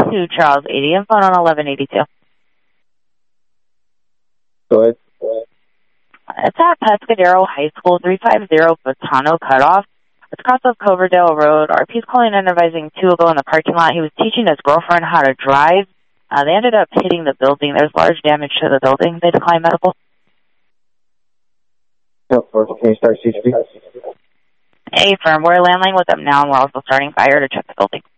to Charles 80 and phone on 1182. Go ahead. It's at Pescadero High School, 350 Botano Cutoff. It's across of Coverdale Road. RP's calling and advising 2 ago in the parking lot. He was teaching his girlfriend how to drive. They ended up hitting the building. There's large damage to the building. They declined medical. Can you start CHP? Affirm. We're landing with them now, and we're also starting fire to check the building.